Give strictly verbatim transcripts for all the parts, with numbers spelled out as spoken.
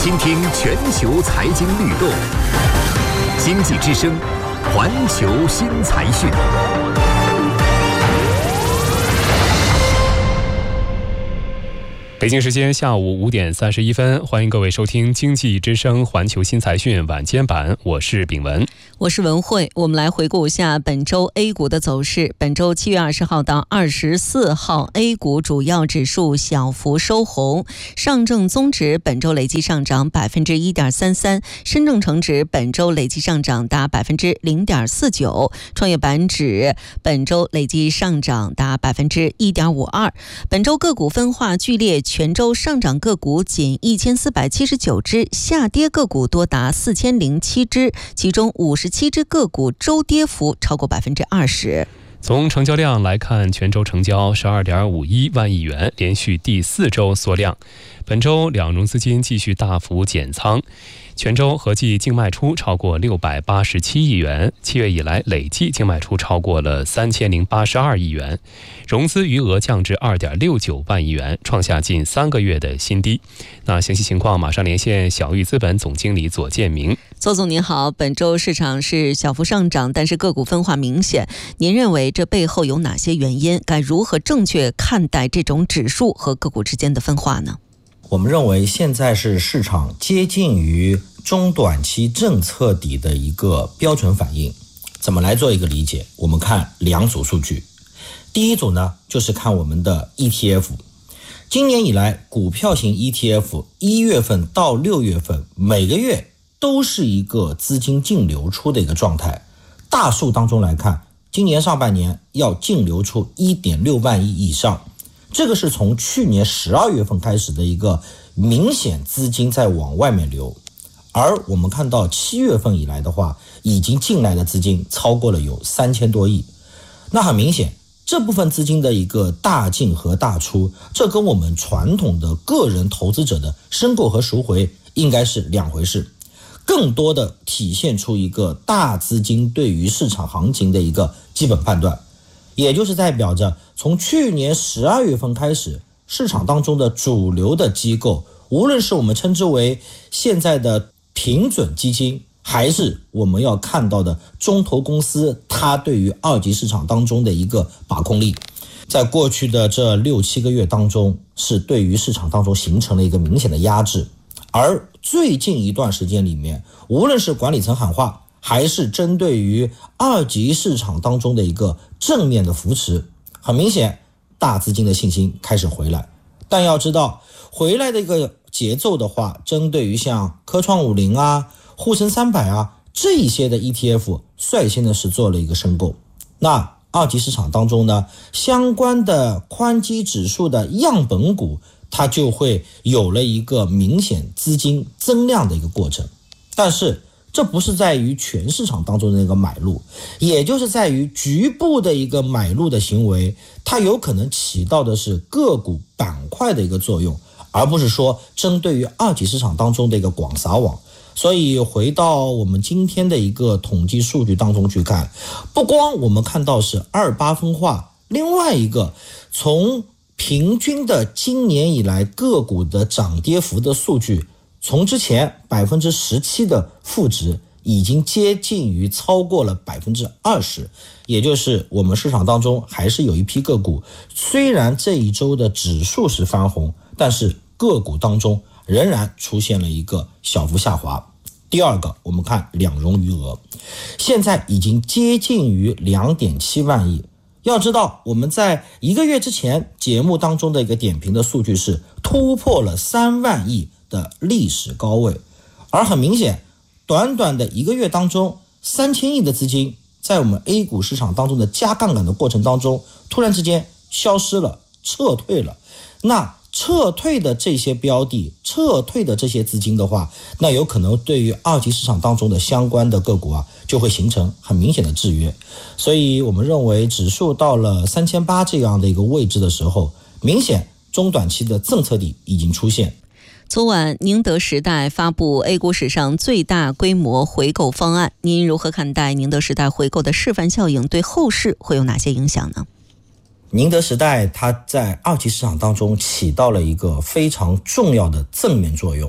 倾听全球财经律动，经济之声，环球新财讯。 北京时间下午五点三十一分，欢迎各位收听经济之声环球新财讯晚间版，我是炳文， 我是文慧。我们来回顾一下本周 A 股的走势。本周七月二十号到二十四号 ，A 股主要指数小幅收红，上证综指本周累计上涨百分之一点三三，深证成指本周累计上涨达百分之零点四九，创业板指本周累计上涨达百分之一点五二。本周个股分化剧烈。全周上涨个股仅一千四百七十九只，下跌个股多达四千零七只，其中五十七只个股周跌幅超过百分之二十。 从成交量来看，全周成交十二点五一万亿元，连续第四周缩量。本周两融资金继续大幅减仓，全周合计净卖出超过六百八十七亿元，七月以来累计净卖出超过了三千零八十二亿元，融资余额降至二点六九万亿元，创下近三个月的新低。那详细情况马上连线小玉资本总经理左建明。 左总您好，本周市场是小幅上涨，但是个股分化明显，您认为这背后有哪些原因？该如何正确看待这种指数和个股之间的分化呢？ 我们认为现在是市场接近于中短期政策底的一个标准反应。怎么来做一个理解？我们看两组数据。第一组呢，就是看我们的 E T F。今年以来，股票型 E T F 一月份到六月份每个月都是一个资金净流出的一个状态。大数当中来看，今年上半年要净流出 一点六万亿以上。这个是从去年十二月份开始的一个明显资金在往外面流，而我们看到七月份以来的话，已经进来的资金超过了有三千多亿。那很明显，这部分资金的一个大进和大出，这跟我们传统的个人投资者的申购和赎回应该是两回事，更多的体现出一个大资金对于市场行情的一个基本判断。也就是代表着从去年十二月份开始，市场当中的主流的机构，无论是我们称之为现在的平准基金，还是我们要看到的中投公司，它对于二级市场当中的一个把控力，在过去的这六七个月当中，是对于市场当中形成了一个明显的压制。而最近一段时间里面，无论是管理层喊话，还是针对于二级市场当中的一个正面的扶持，很明显大资金的信心开始回来。但要知道回来的一个节奏的话，针对于像科创五零啊、沪深三百啊这一些的 E T F 率先的是做了一个申购。那二级市场当中呢，相关的宽基指数的样本股，它就会有了一个明显资金增量的一个过程。但是这不是在于全市场当中的那个买入，也就是在于局部的一个买入的行为，它有可能起到的是个股板块的一个作用，而不是说针对于二级市场当中的一个广撒网。所以回到我们今天的一个统计数据当中去看，不光我们看到是二八分化，另外一个从平均的今年以来个股的涨跌幅的数据，从之前 百分之十七 的负值已经接近于超过了 百分之二十， 也就是我们市场当中还是有一批个股，虽然这一周的指数是翻红，但是个股当中仍然出现了一个小幅下滑。第二个，我们看两融余额，现在已经接近于 两点七万亿。要知道我们在一个月之前节目当中的一个点评的数据是突破了三万亿的历史高位，而很明显短短的一个月当中，三千亿的资金在我们 A 股市场当中的加杠杆的过程当中突然之间消失了，撤退了。那撤退的这些标的，撤退的这些资金的话，那有可能对于二级市场当中的相关的个股啊，就会形成很明显的制约。所以我们认为指数到了三千八百这样的一个位置的时候，明显中短期的政策底已经出现。 昨晚宁德时代发布 A 股史上最大规模回购方案，您如何看待宁德时代回购的示范效应，对后市会有哪些影响呢？ 宁德时代它在二级市场当中起到了一个非常重要的正面作用，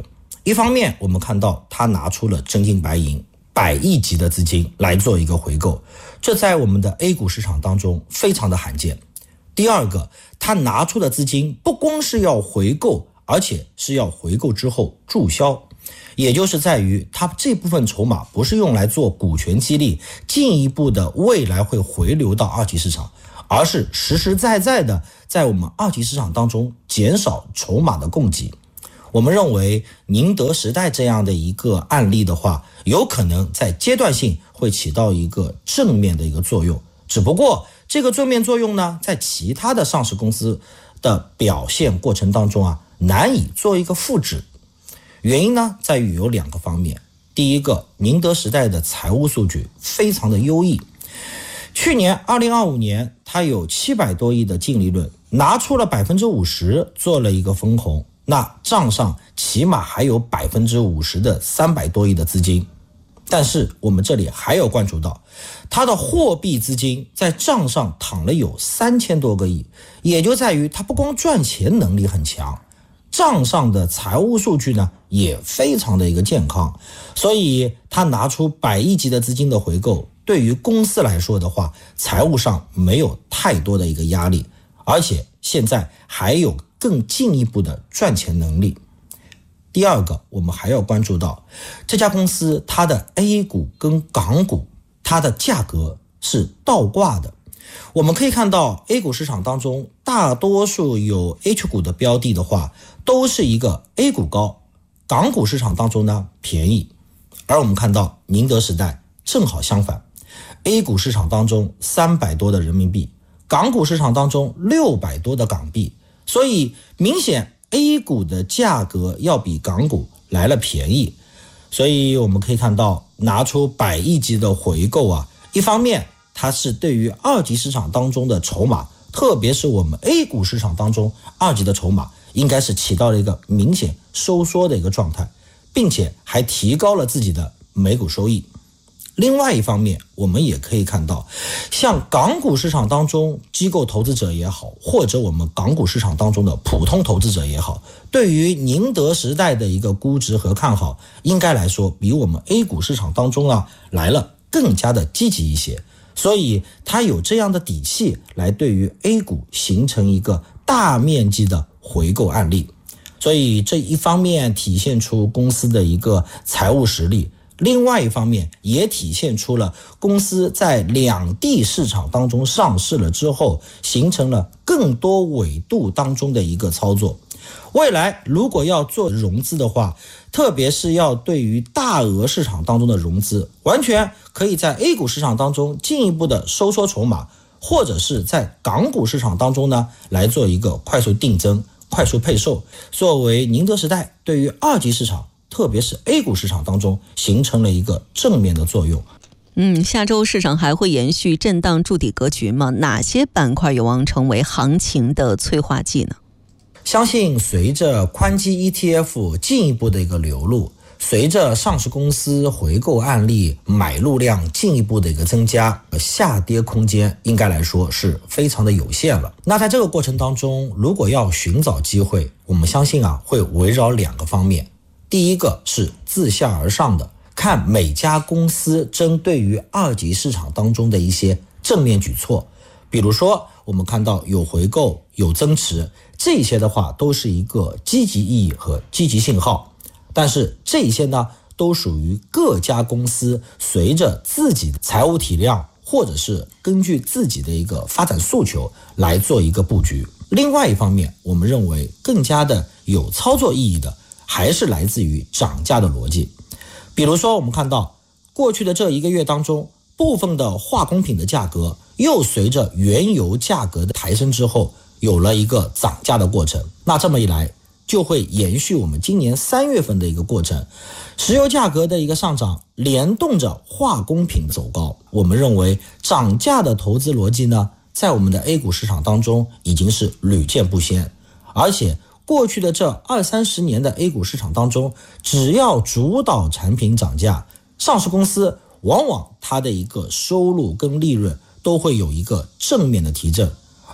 一方面我们看到他拿出了真金白银百亿级的资金来做一个回购，这在我们的 A 股市场当中非常的罕见。第二个，他拿出的资金不光是要回购，而且是要回购之后注销，也就是在于他这部分筹码不是用来做股权激励，进一步的未来会回流到二级市场，而是实实在在的在我们二级市场当中减少筹码的供给。我们认为宁德时代这样的一个案例的话，有可能在阶段性会起到一个正面的一个作用，只不过这个正面作用呢，在其他的上市公司的表现过程当中啊，难以做一个复制。原因呢，在于有两个方面。第一个，宁德时代的财务数据非常的优异，去年二零二五年它有七百多亿的净利润，拿出了百分之五十做了一个分红，那账上起码还有百分之五十的三百多亿的资金。但是我们这里还有关注到，它的货币资金在账上躺了有三千多个亿，也就在于它不光赚钱能力很强，账上的财务数据呢也非常的一个健康，所以它拿出百亿级的资金的回购，对于公司来说的话，财务上没有太多的一个压力，而且现在还有更进一步的赚钱能力。第二个，我们还要关注到这家公司它的 A 股跟港股它的价格是倒挂的。我们可以看到 A 股市场当中大多数有 H 股的标的的话，都是一个 A 股高，港股市场当中呢便宜。而我们看到宁德时代正好相反， A 股市场当中三百多的人民币，港股市场当中六百多的港币，所以明显A 股的价格要比港股来了便宜。所以我们可以看到拿出百亿级的回购啊，一方面它是对于二级市场当中的筹码，特别是我们 A 股市场当中二级的筹码应该是起到了一个明显收缩的一个状态，并且还提高了自己的每股收益。另外一方面，我们也可以看到，像港股市场当中机构投资者也好，或者我们港股市场当中的普通投资者也好，对于宁德时代的一个估值和看好，应该来说比我们 A 股市场当中啊来了更加的积极一些，所以它有这样的底气来对于 A 股形成一个大面积的回购案例。所以这一方面体现出公司的一个财务实力，另外一方面也体现出了公司在两地市场当中上市了之后，形成了更多纬度当中的一个操作。未来如果要做融资的话，特别是要对于大额市场当中的融资，完全可以在 A 股市场当中进一步的收缩筹码，或者是在港股市场当中呢来做一个快速定增、快速配售，作为宁德时代对于二级市场特别是 A 股市场当中形成了一个正面的作用。 嗯，下周市场还会延续震荡筑底格局吗？哪些板块有望成为行情的催化剂呢？ 相信随着宽基 E T F 进一步的一个流入，随着上市公司回购案例买入量进一步的一个增加，下跌空间应该来说是非常的有限了。那在这个过程当中，如果要寻找机会，我们相信啊会围绕两个方面。第一个是自下而上的，看每家公司针对于二级市场当中的一些正面举措，比如说我们看到有回购、有增持，这些的话都是一个积极意义和积极信号。但是这些呢都属于各家公司随着自己的财务体量，或者是根据自己的一个发展诉求来做一个布局。另外一方面，我们认为更加的有操作意义的还是来自于涨价的逻辑。比如说我们看到过去的这一个月当中，部分的化工品的价格又随着原油价格的抬升之后有了一个涨价的过程。那这么一来就会延续我们今年三月份的一个过程，石油价格的一个上涨联动着化工品走高。我们认为涨价的投资逻辑呢，在我们的 A 股市场当中已经是屡见不鲜，而且过去的这二三十年的 A 股市场当中，只要主导产品涨价，上市公司往往它的一个收入跟利润都会有一个正面的提振。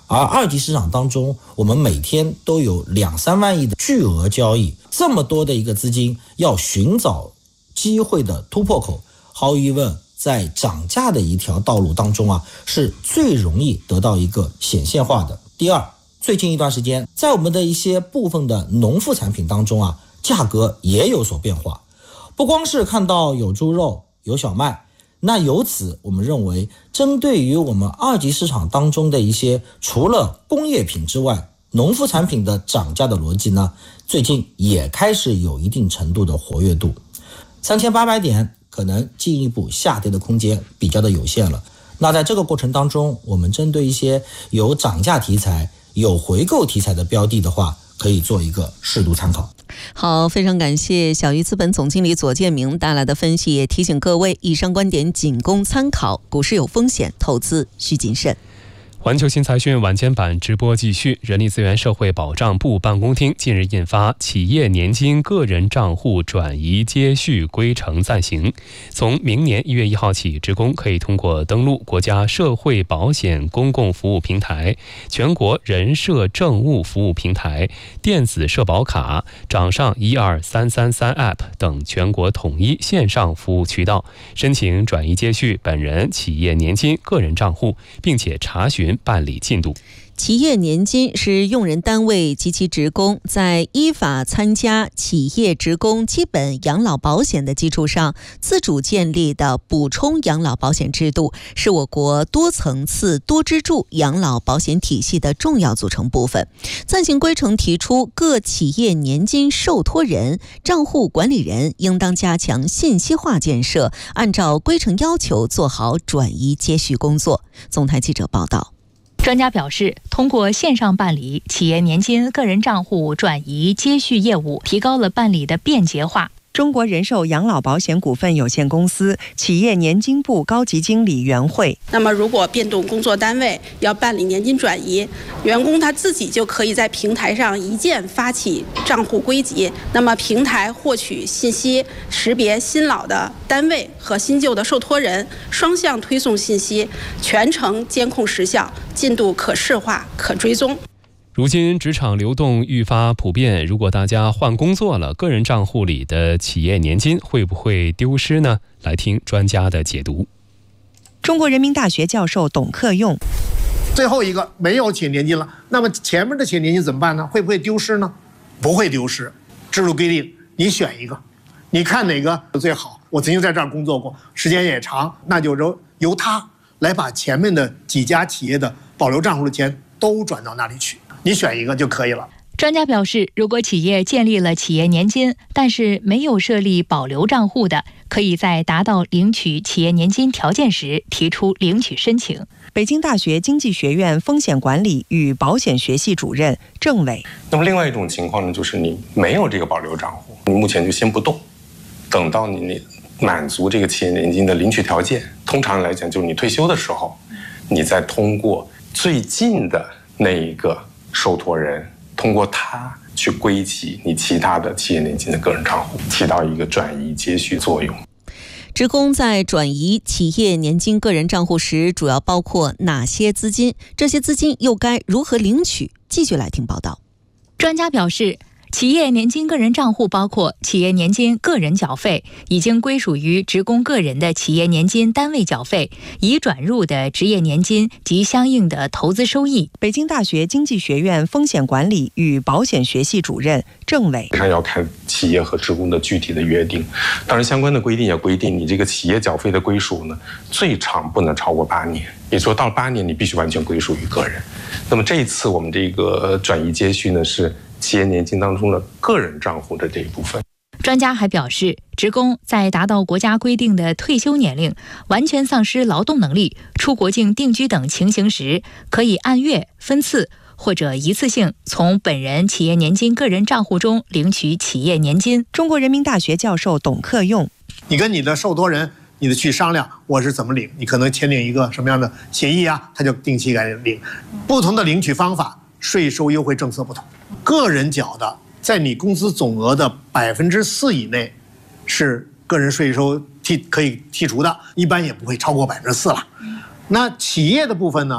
而二级市场当中，我们每天都有两三万亿的巨额交易，这么多的一个资金要寻找机会的突破口，毫无疑问在涨价的一条道路当中啊，是最容易得到一个显现化的。第二，最近一段时间，在我们的一些部分的农副产品当中啊，价格也有所变化，不光是看到有猪肉、有小麦，那由此我们认为，针对于我们二级市场当中的一些除了工业品之外，农副产品的涨价的逻辑呢，最近也开始有一定程度的活跃度。三千八百点可能进一步下跌的空间比较的有限了。那在这个过程当中，我们针对一些有涨价题材、有回购题材的标的的话，可以做一个适度参考。 好，非常感谢小鱼资本总经理左建明带来的分析，也提醒各位，以上观点仅供参考，股市有风险，投资需谨慎。 环球新财讯晚间版直播继续。人力资源社会保障部办公厅近日印发《企业年金个人账户转移接续规程暂行》，从明年一月一号起，职工可以通过登录国家社会保险公共服务平台、全国人社政务服务平台、电子社保卡、掌上一二三三三 App 等全国统一线上服务渠道，申请转移接续本人企业年金个人账户，并且查询办理进度。 企业年金是用人单位及其职工在依法参加企业职工基本养老保险的基础上自主建立的补充养老保险制度，是我国多层次多支柱养老保险体系的重要组成部分。暂行规程提出，各企业年金受托人、账户管理人应当加强信息化建设，按照规程要求做好转移接续工作。总台记者报道。 专家表示，通过线上办理企业年金个人账户转移接续业务，提高了办理的便捷化。 中国人寿养老保险股份有限公司企业年金部高级经理袁慧： 那么如果变动工作单位要办理年金转移，员工他自己就可以在平台上一键发起账户归集，那么平台获取信息，识别新老的单位和新旧的受托人，双向推送信息，全程监控时效，进度可视化、可追踪。 如今职场流动愈发普遍，如果大家换工作了，个人账户里的企业年金会不会丢失呢？来听专家的解读。 中国人民大学教授董克用： 最后一个没有企业年金了，那么前面的企业年金怎么办呢？会不会丢失呢？不会丢失。制度规定，你选一个，你看哪个最好。我曾经在这儿工作过，时间也长，那就由由他来把前面的几家企业的保留账户的钱都转到那里去。你选一个就可以了。 专家表示，如果企业建立了企业年金，但是没有设立保留账户的，可以在达到领取企业年金条件时提出领取申请。 北京大学经济学院风险管理与保险学系主任郑伟： 那么另外一种情况呢，就是你没有这个保留账户，你目前就先不动，等到你满足这个企业年金的领取条件，通常来讲就是你退休的时候，你再通过最近的那一个受托人，通过他去归集你其他的企业年金的个人账户，起到一个转移接续作用。 职工在转移企业年金个人账户时，主要包括哪些资金？这些资金又该如何领取？继续来听报道。 专家表示，企业年金个人账户包括企业年金个人缴费、已经归属于职工个人的企业年金单位缴费、已转入的职业年金及相应的投资收益。 北京大学经济学院风险管理与保险学系主任郑伟： 上要看企业和职工的具体的约定，当然相关的规定也规定，你这个企业缴费的归属呢，最长不能超过八年，也就是说到八年你必须完全归属于个人。那么这一次我们这个转移接续呢，是企业年金当中的个人账户的这一部分。 专家还表示，职工在达到国家规定的退休年龄、完全丧失劳动能力、出国境定居等情形时，可以按月、分次或者一次性从本人企业年金个人账户中领取企业年金。 中国人民大学教授董克用： 你跟你的受托人，你的去商量我是怎么领，你可能签订一个什么样的协议啊，他就定期给领。不同的领取方法，税收优惠政策不同。个人缴的，在你工资总额的百分之四以内，是个人税收剔可以剔除的，一般也不会超过百分之四了。那企业的部分呢，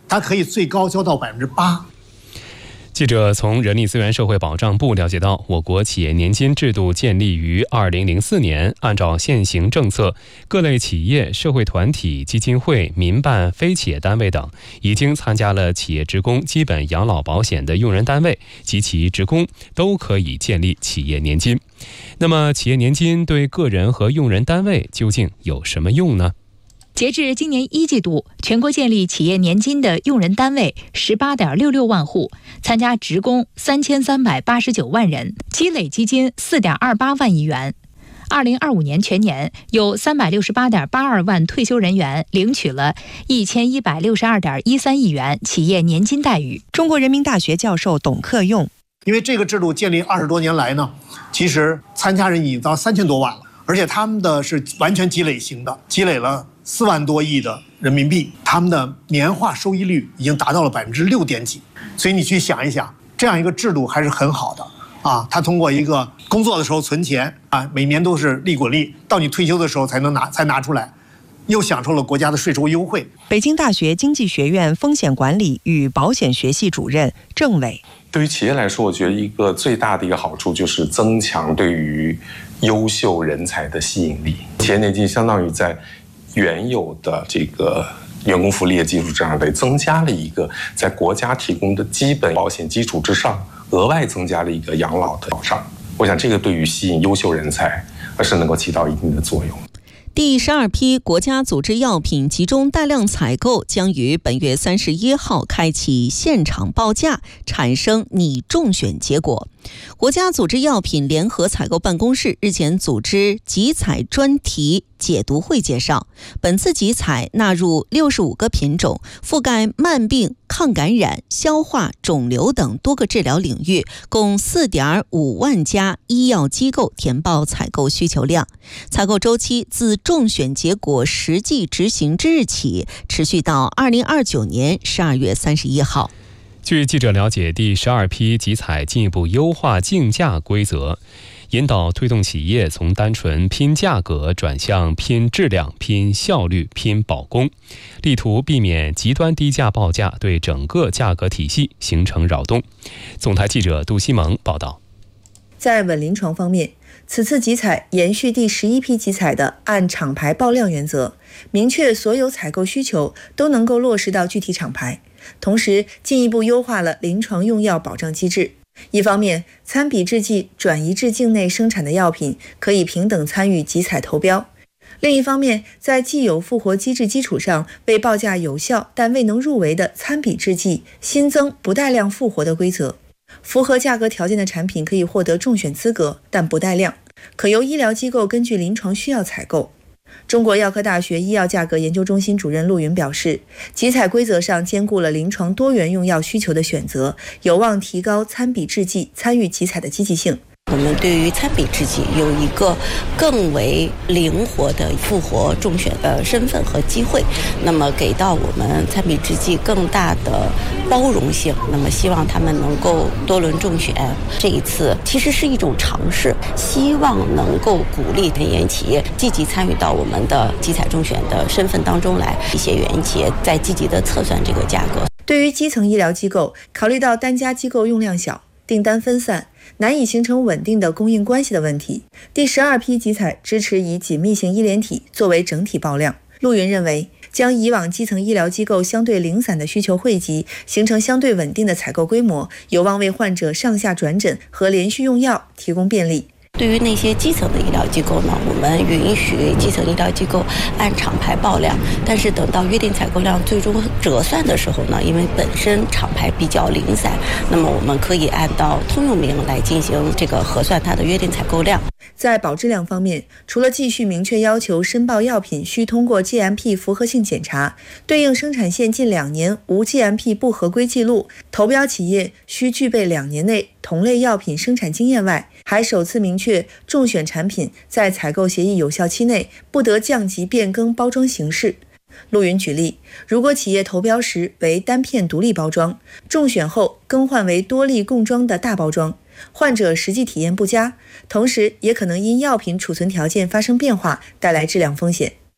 它可以最高交到百分之八。 记者从人力资源社会保障部了解到，我国企业年金制度建立于二零零四年，按照现行政策，各类企业、社会团体、基金会、民办、非企业单位等已经参加了企业职工基本养老保险的用人单位及其职工都可以建立企业年金。那么，企业年金对个人和用人单位究竟有什么用呢？ 截至今年一季度，全国建立企业年金的用人单位十八点六六万户，参加职工三千三百八十九万人，积累基金四点二八万亿元。二零二五年全年，有三百六十八点八二万退休人员领取了一千一百六十二点一三亿元企业年金待遇。 中国人民大学教授董克用， 因为这个制度建立二十多年来呢，其实参加人已经到三千多万了，而且他们的是完全积累型的，积累了四万多亿的人民币，他们的年化收益率已经达到了百分之六点几。所以你去想一想，这样一个制度还是很好的啊。他通过一个工作的时候存钱啊，每年都是利滚利，到你退休的时候才能拿才拿出来，又享受了国家的税收优惠。 北京大学经济学院风险管理与保险学系主任郑伟， 对于企业来说，我觉得一个最大的一个好处就是增强对于优秀人才的吸引力。企业年金相当于在原有的这个员工福利的基础之上，得增加了一个在国家提供的基本保险基础之上，额外增加了一个养老的保障。我想这个对于吸引优秀人才是能够起到一定的作用。 第十二批国家组织药品集中带量采购将于本月三十一号开启现场报价，产生拟中选结果。国家组织药品联合采购办公室日前组织集采专题解读会介绍，本次集采纳入六十五个品种，覆盖慢病、抗感染、消化、肿瘤等多个治疗领域，共 四点五万家医药机构填报采购需求量。采购周期自中选结果实际执行之日起，持续到二零二九年十二月三十一号。 据记者了解，第十二批集采进一步优化竞价规则，引导推动企业从单纯拼价格转向拼质量、拼效率、拼保供，力图避免极端低价报价对整个价格体系形成扰动。总台记者杜西蒙报道。 在稳临床方面，此次集采延续第十一批集采的按厂牌报量原则，明确所有采购需求都能够落实到具体厂牌，同时进一步优化了临床用药保障机制。一方面，参比制剂转移至境内生产的药品可以平等参与集采投标；另一方面，在既有复活机制基础上，为报价有效但未能入围的参比制剂新增不带量复活的规则。符合价格条件的产品可以获得中选资格，但不带量，可由医疗机构根据临床需要采购。中国药科大学医药价格研究中心主任陆云表示，集采规则上兼顾了临床多元用药需求的选择，有望提高参比制剂参与集采的积极性。 我们对于参比制剂有一个更为灵活的复活中选的身份和机会，那么给到我们参比制剂更大的包容性，那么希望他们能够多轮中选。这一次其实是一种尝试，希望能够鼓励原研企业积极参与到我们的集采中选的身份当中来，一些原研企业在积极的测算这个价格。 对于基层医疗机构，考虑到单家机构用量小，订单分散，难以形成稳定的供应关系的问题，第十二批集采支持以紧密型医联体作为整体报量。陆云认为，将以往基层医疗机构相对零散的需求汇集，形成相对稳定的采购规模，有望为患者上下转诊和连续用药提供便利。 对于那些基层的医疗机构呢，我们允许基层医疗机构按厂牌报量，但是等到约定采购量最终折算的时候呢，因为本身厂牌比较零散，那么我们可以按照通用名来进行这个核算它的约定采购量。 在保质量方面，除了继续明确要求申报药品需通过 G M P 符合性检查，对应生产线近两年无 G M P 不合规记录，投标企业需具备两年内同类药品生产经验外，还首次明确中选产品在采购协议有效期内不得降级变更包装形式。陆云举例，如果企业投标时为单片独立包装，中选后更换为多粒共装的大包装，患者实际体验不佳，同时也可能因药品储存条件发生变化，带来质量风险。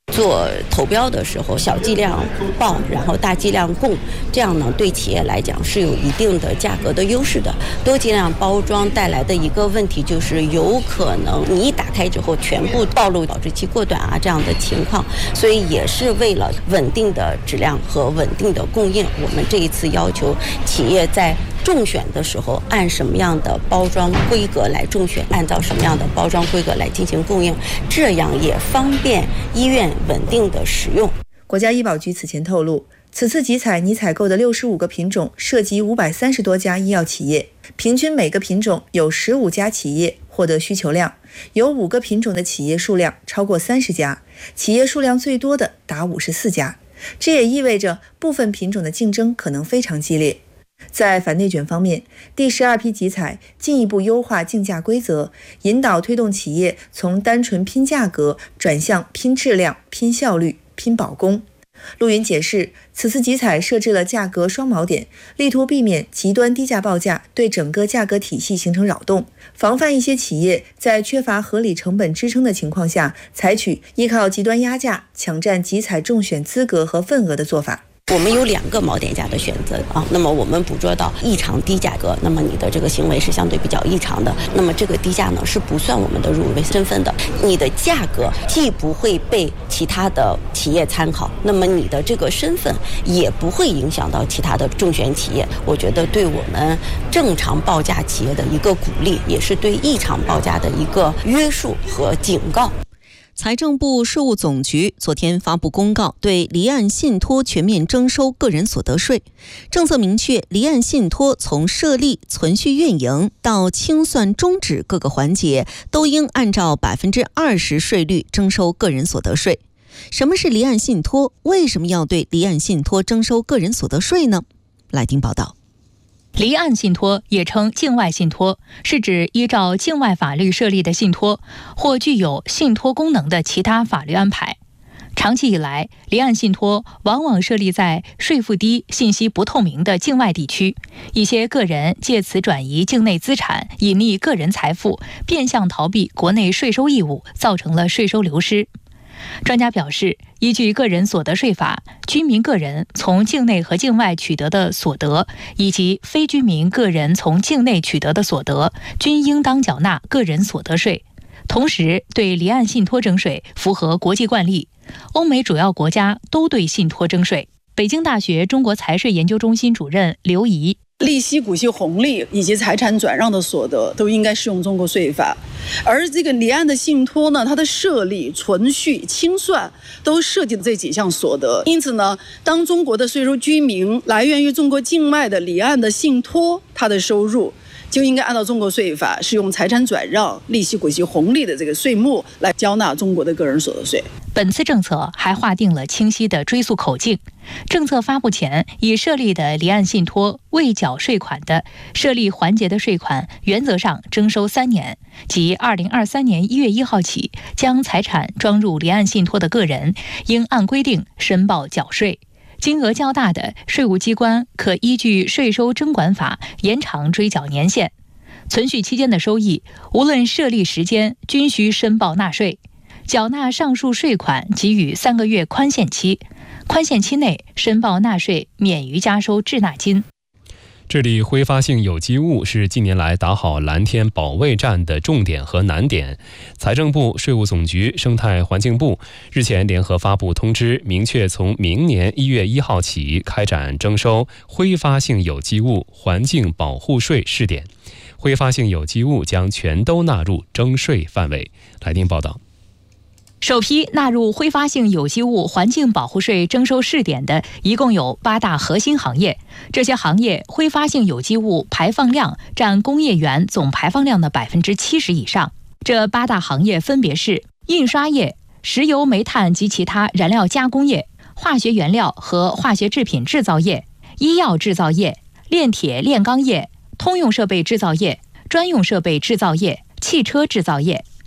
做投标的时候，小剂量报，然后大剂量供，这样呢对企业来讲是有一定的价格的优势的。多剂量包装带来的一个问题就是有可能你一打开之后全部暴露保质期过短啊这样的情况，所以也是为了稳定的质量和稳定的供应，我们这一次要求企业在中选的时候按什么样的包装规格来中选，按照什么样的包装规格来进行供应，这样也方便医院稳定的使用。 国家医保局此前透露，此次集采拟采购的六十五个品种涉及五百三十多家医药企业，平均每个品种有十五家企业获得需求量，有五个品种的企业数量超过三十家，企业数量最多的达五十四家。这也意味着部分品种的竞争可能非常激烈。在反内卷方面，第十二批集采进一步优化竞价规则，引导推动企业从单纯拼价格转向拼质量、拼效率、拼保供。陆云解释，此次集采设置了价格双锚点，力图避免极端低价报价对整个价格体系形成扰动，防范一些企业在缺乏合理成本支撑的情况下，采取依靠极端压价抢占集采中选资格和份额的做法。 我们有两个锚点价的选择啊，那么我们捕捉到异常低价格，那么你的这个行为是相对比较异常的，那么这个低价呢是不算我们的入围身份的。你的价格既不会被其他的企业参考，那么你的这个身份也不会影响到其他的中选企业。我觉得对我们正常报价企业的一个鼓励，也是对异常报价的一个约束和警告。 财政部税务总局昨天发布公告，对离岸信托全面征收个人所得税。政策明确，离岸信托从设立、存续运营到清算终止各个环节，都应按照百分之二十税率征收个人所得税。什么是离岸信托？为什么要对离岸信托征收个人所得税呢？来听报道。 离岸信托也称境外信托，是指依照境外法律设立的信托或具有信托功能的其他法律安排。长期以来，离岸信托往往设立在税负低、信息不透明的境外地区，一些个人借此转移境内资产，隐匿个人财富，变相逃避国内税收义务，造成了税收流失。专家表示，依据个人所得税法，居民个人从境内和境外取得的所得，以及非居民个人从境内取得的所得，均应当缴纳个人所得税。同时，对离岸信托征税符合国际惯例，欧美主要国家都对信托征税。北京大学中国财税研究中心主任刘怡， 利息、股息红利以及财产转让的所得都应该适用中国税法，而这个离岸的信托呢，它的设立、存续、清算都涉及了这几项所得。因此呢，当中国的税收居民来源于中国境外的离岸的信托，它的收入就应该按照中国税法适用财产转让、利息、股息红利的这个税目来交纳中国的个人所得税。 本次政策还划定了清晰的追溯口径。政策发布前已设立的离岸信托未缴税款的，设立环节的税款原则上征收三年，即二零二三年一月一号起，将财产装入离岸信托的个人应按规定申报缴税。金额较大的，税务机关可依据税收征管法延长追缴年限。存续期间的收益，无论设立时间，均需申报纳税。缴纳上述税款给予三个月宽限期，宽限期内申报纳税，免于加收滞纳金。 治理挥发性有机物是近年来打好蓝天保卫战的重点和难点。财政部、税务总局、生态环境部日前联合发布通知，明确从明年一月一号起开展征收挥发性有机物环境保护税试点，挥发性有机物将全都纳入征税范围。来听报道。 首批纳入挥发性有机物环境保护税征收试点的一共有八大核心行业，这些行业挥发性有机物排放量占工业园总排放量的百分之七十以上。这八大行业分别是印刷业、石油煤炭及其他燃料加工业、化学原料和化学制品制造业、医药制造业、炼铁炼钢业、通用设备制造业、专用设备制造业、汽车制造业、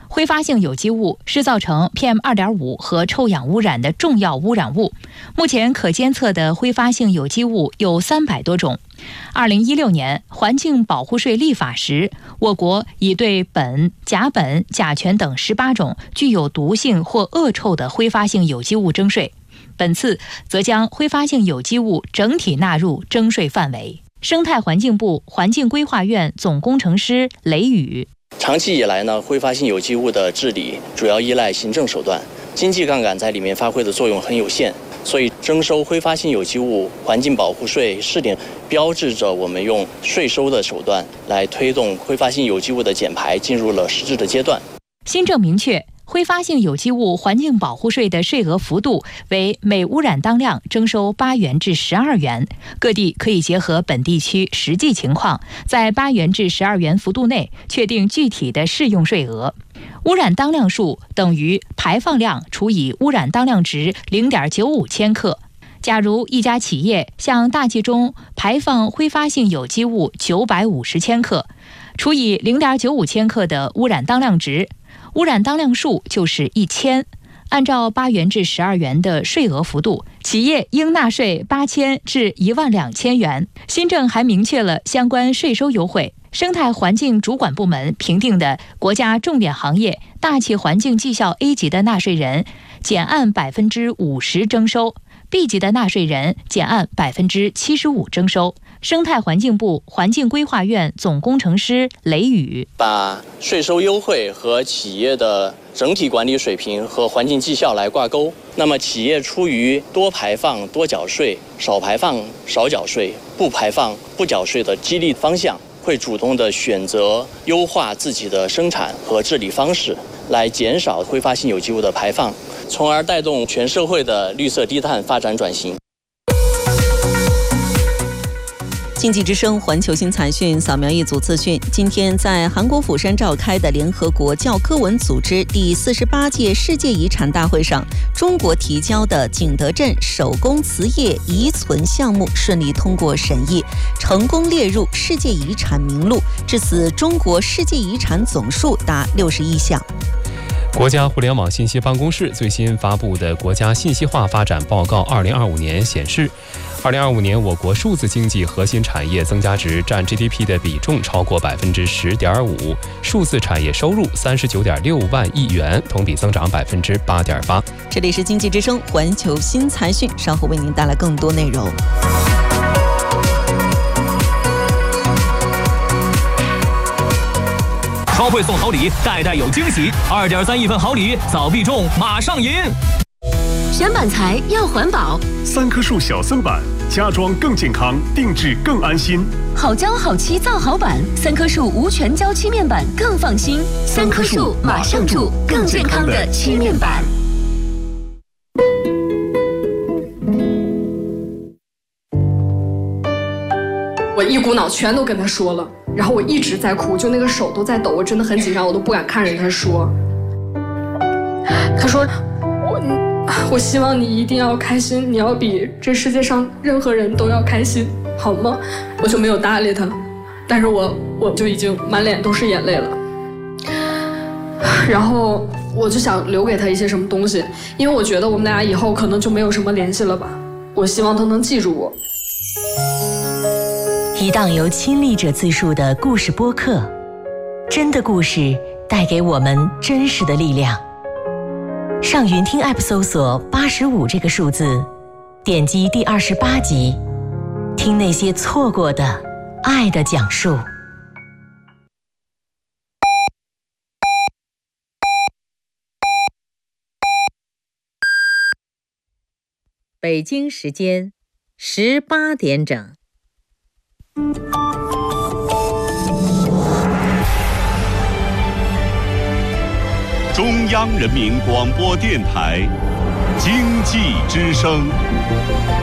挥发性有机物是造成 P M 二点五 和臭氧污染的重要污染物。目前可监测的挥发性有机物有三百多种。二零一六年环境保护税立法时，我国已对苯、甲苯、甲醛等十八种具有毒性或恶臭的挥发性有机物征税。本次则将挥发性有机物整体纳入征税范围。生态环境部环境规划院总工程师雷宇： 长期以来呢，挥发性有机物的治理主要依赖行政手段，经济杠杆在里面发挥的作用很有限，所以征收挥发性有机物环境保护税试点，标志着我们用税收的手段来推动挥发性有机物的减排进入了实质的阶段。 新政明确，挥发性有机物环境保护税的税额幅度为每污染当量征收八元至十二元，各地可以结合本地区实际情况，在八元至十二元幅度内确定具体的适用税额。污染当量数等于排放量除以污染当量值 零点九五千克。假如一家企业向大气中排放挥发性有机物九百五十千克，除以 零点九五千克的污染当量值，污染当量数就是一千。按照八元至十二元的税额幅度，企业应纳税八千至一万两千元。新政还明确了相关税收优惠。生态环境主管部门评定的国家重点行业大气环境绩效 A 级的纳税人，减按百分之五十征收；B 级的纳税人减按百分之七十五征收。生态环境部环境规划院总工程师雷宇： 把税收优惠和企业的整体管理水平和环境绩效来挂钩。那么企业出于多排放多缴税、少排放少缴税、不排放不缴税的激励方向，会主动的选择优化自己的生产和治理方式，来减少挥发性有机物的排放，从而带动全社会的绿色低碳发展转型。 经济之声环球新财讯扫描一组资讯。今天在韩国釜山召开的联合国教科文组织第四十八届世界遗产大会上，中国提交的景德镇手工瓷业遗存项目顺利通过审议，成功列入世界遗产名录，至此中国世界遗产总数达六十一项。 国家互联网信息办公室最新发布的国家信息化发展报告二零二五年显示，二零二五年我国数字经济核心产业增加值占 G D P 的比重超过百分之十点五，数字产业收入三十九点六万亿元，同比增长百分之八点八。 这里是经济之声环球新财讯，稍后为您带来更多内容。 超会送好礼，代代有惊喜。二点三亿份好礼，早必中，马上赢！ 选板材要环保， 三棵树小森板，家装更健康，定制更安心。 好胶好漆造好板，三棵树无全胶漆面板更放心。三棵树马上住，更健康的漆面板。 我一股脑全都跟他说了，然后我一直在哭，就那个手都在抖，我真的很紧张，我都不敢看着他说。他说我我希望你一定要开心，你要比这世界上任何人都要开心，好吗？我就没有搭理他，但是我我就已经满脸都是眼泪了。然后我就想留给他一些什么东西，因为我觉得我们俩以后可能就没有什么联系了吧。我希望他能记住我。 一档由亲历者自述的故事播客，真的故事带给我们真实的力量。上云听 App 搜索八十五这个数字，点击第二十八集，听那些错过的爱的讲述。 北京时间十八点整。 中央人民广播电台经济之声。